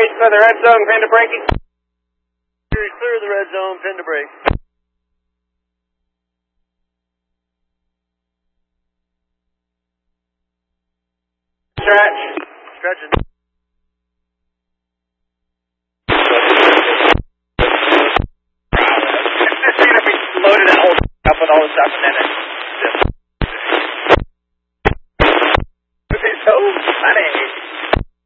right for the red zone, pin to braking. Clear the red zone, pin to brake. Stretch. Stretching. Loaded and hold up with all the stuff in it.